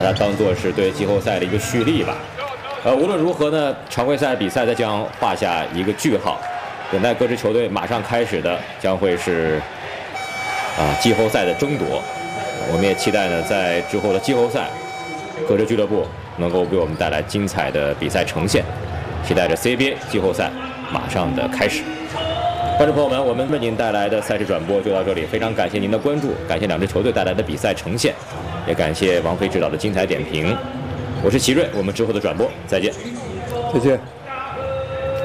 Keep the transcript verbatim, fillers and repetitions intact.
把它当做是对季后赛的一个蓄力吧。呃，无论如何呢，常规赛比赛它将画下一个句号，等待各支球队马上开始的将会是啊季后赛的争夺。我们也期待呢，在之后的季后赛，各支俱乐部能够为我们带来精彩的比赛呈现。期待着 C B A 季后赛马上的开始。观众朋友们，我们为您带来的赛事转播就到这里，非常感谢您的关注，感谢两支球队带来的比赛呈现，也感谢王菲指导的精彩点评。我是齐瑞，我们之后的转播再见。 再见。